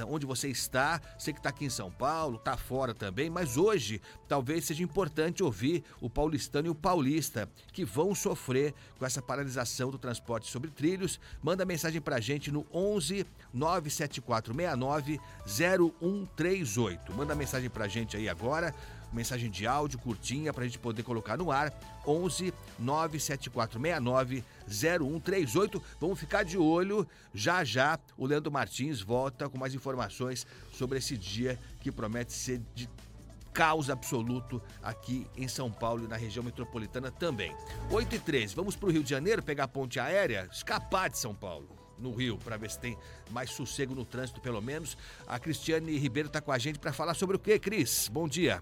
onde você está. Sei que está aqui em São Paulo, está fora também, mas hoje talvez seja importante ouvir o paulistano e o paulista que vão sofrer com essa paralisação do transporte sobre trilhos. Manda mensagem pra gente no 11 97469 0138. Manda mensagem pra gente aí agora, mensagem de áudio curtinha pra gente poder colocar no ar. 11 97469 0138. Vamos ficar de olho. Já já o Leandro Martins volta com mais informações sobre esse dia que promete ser de caos absoluto aqui em São Paulo e na região metropolitana também. 8h13, vamos para o Rio de Janeiro pegar a ponte aérea, escapar de São Paulo, no Rio, para ver se tem mais sossego no trânsito pelo menos. A Cristiane Ribeiro está com a gente para falar sobre o quê, Cris? Bom dia.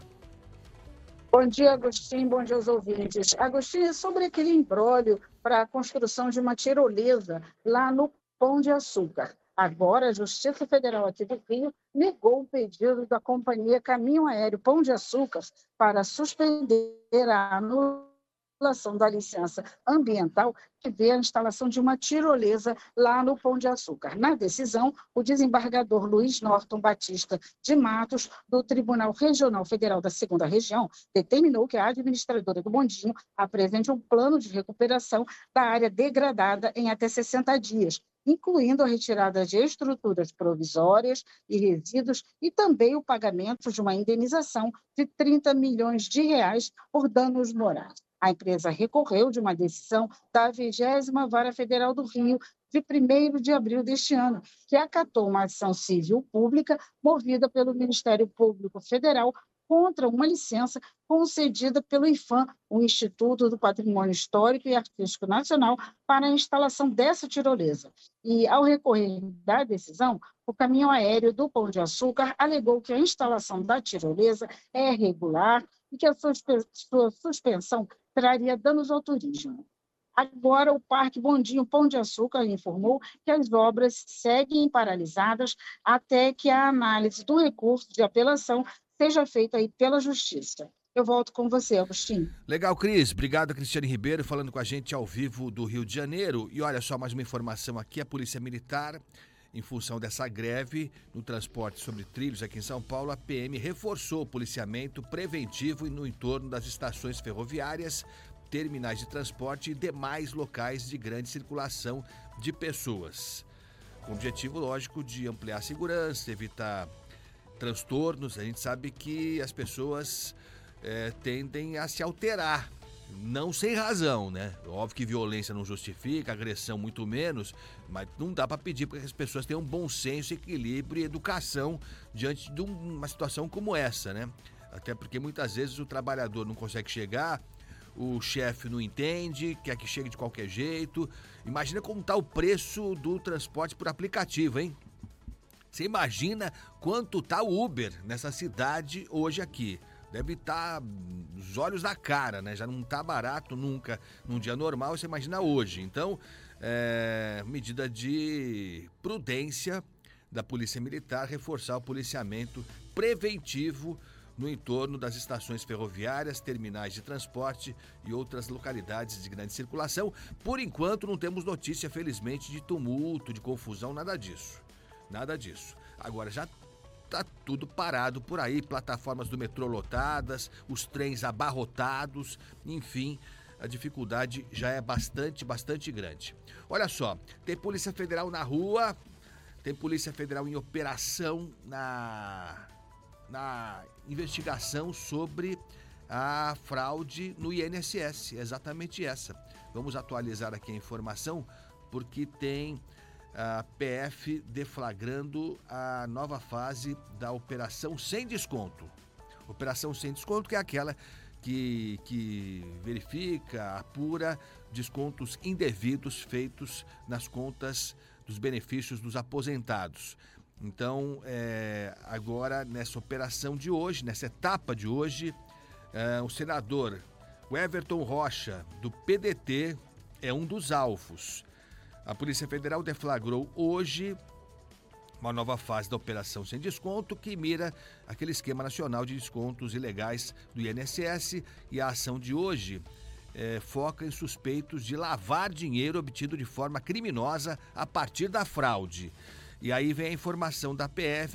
Bom dia, Agostinho. Bom dia aos ouvintes. Agostinho, sobre aquele imbróglio para a construção de uma tirolesa lá no Pão de Açúcar. Agora, a Justiça Federal aqui do Rio negou o pedido da companhia Caminho Aéreo Pão de Açúcar para suspender a anulação da licença ambiental que vê a instalação de uma tirolesa lá no Pão de Açúcar. Na decisão, o desembargador Luiz Norton Batista de Matos, do Tribunal Regional Federal da 2ª Região, determinou que a administradora do bondinho apresente um plano de recuperação da área degradada em até 60 dias, incluindo a retirada de estruturas provisórias e resíduos e também o pagamento de uma indenização de 30 milhões de reais por danos morais. A empresa recorreu de uma decisão da 20ª Vara Federal do Rio, de 1º de abril deste ano, que acatou uma ação civil pública movida pelo Ministério Público Federal contra uma licença concedida pelo IPHAN, o Instituto do Patrimônio Histórico e Artístico Nacional, para a instalação dessa tirolesa. E, ao recorrer da decisão, o Caminho Aéreo do Pão de Açúcar alegou que a instalação da tirolesa é irregular e que a sua suspensão traria danos ao turismo. Agora, o Parque Bondinho Pão de Açúcar informou que as obras seguem paralisadas até que a análise do recurso de apelação seja feita aí pela Justiça. Eu volto com você, Agostinho. Legal, Cris. Obrigado, Cristiane Ribeiro, falando com a gente ao vivo do Rio de Janeiro. E olha só, mais uma informação aqui. A Polícia Militar, em função dessa greve no transporte sobre trilhos aqui em São Paulo, a PM reforçou o policiamento preventivo no entorno das estações ferroviárias, terminais de transporte e demais locais de grande circulação de pessoas. Com o objetivo, lógico, de ampliar a segurança, evitar transtornos. A gente sabe que as pessoas tendem a se alterar, não sem razão, né? Óbvio que violência não justifica, agressão muito menos, mas não dá para pedir para que as pessoas tenham bom senso, equilíbrio e educação diante de uma situação como essa, né? Até porque muitas vezes o trabalhador não consegue chegar, o chefe não entende, quer que chegue de qualquer jeito. Imagina como está o preço do transporte por aplicativo, hein? Você imagina quanto tá o Uber nessa cidade hoje aqui. Deve estar os olhos da cara, né? Já não tá barato nunca num dia normal, você imagina hoje. Então, medida de prudência da Polícia Militar, reforçar o policiamento preventivo no entorno das estações ferroviárias, terminais de transporte e outras localidades de grande circulação. Por enquanto, não temos notícia, felizmente, de tumulto, de confusão, nada disso. Nada disso. Agora já tá tudo parado por aí, plataformas do metrô lotadas, os trens abarrotados, enfim, a dificuldade já é bastante grande. Olha só, tem Polícia Federal na rua, tem Polícia Federal em operação na investigação sobre a fraude no INSS, exatamente essa. Vamos atualizar aqui a informação, porque tem a PF deflagrando a nova fase da Operação Sem Desconto. Operação Sem Desconto, que é aquela que verifica, apura descontos indevidos feitos nas contas dos benefícios dos aposentados. Então, agora nessa operação de hoje, nessa etapa de hoje, o senador Everton Rocha, do PDT, é um dos alvos. A Polícia Federal deflagrou hoje uma nova fase da Operação Sem Desconto, que mira aquele esquema nacional de descontos ilegais do INSS, e a ação de hoje foca em suspeitos de lavar dinheiro obtido de forma criminosa a partir da fraude. E aí vem a informação da PF